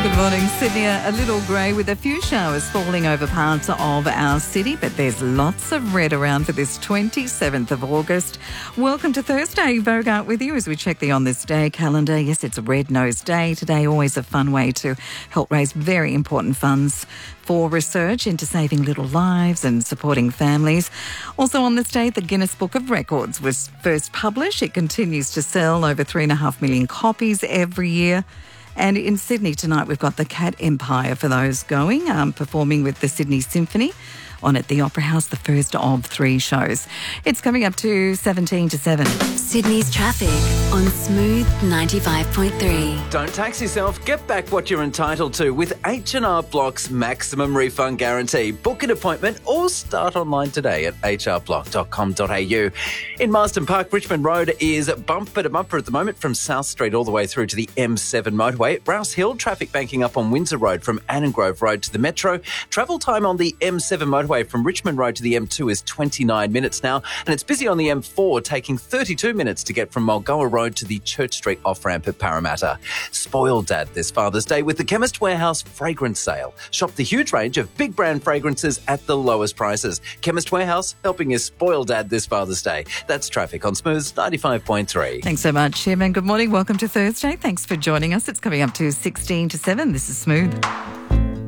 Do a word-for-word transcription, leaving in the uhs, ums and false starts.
Good morning, Sydney. A little grey with a few showers falling over parts of our city, but there's lots of red around for this twenty-seventh of August. Welcome to Thursday. Bogart with you as we check the On This Day calendar. Yes, it's Red Nose Day today. Always a fun way to help raise very important funds for research into saving little lives and supporting families. Also on this day, the Guinness Book of Records was first published. It continues to sell over three and a half million copies every year. And in Sydney tonight, we've got the Cat Empire for those going, um, performing with the Sydney Symphony on at the Opera House, the first of three shows. It's coming up to seventeen to seven. Sydney's traffic on Smooth ninety-five point three. Don't tax yourself. Get back what you're entitled to with H and R Block's maximum refund guarantee. Book an appointment or start online today at h r block dot com dot a u. In Marsden Park, Richmond Road is bumper to bumper at the moment from South Street all the way through to the M seven motorway. At Rouse Hill, traffic banking up on Windsor Road from Annangrove Road to the Metro. Travel time on the M seven motorway from Richmond Road to the M two is twenty-nine minutes now, and it's busy on the M four, taking thirty-two minutes to get from Mulgoa Road to the Church Street off-ramp at Parramatta. Spoil Dad this Father's Day with the Chemist Warehouse fragrance sale. Shop the huge range of big brand fragrances at the lowest prices. Chemist Warehouse, helping you spoil Dad this Father's Day. That's traffic on Smooth ninety-five point three. Thanks so much, Tim, and good morning. Welcome to Thursday. Thanks for joining us. It's coming up to sixteen to seven. This is Smooth.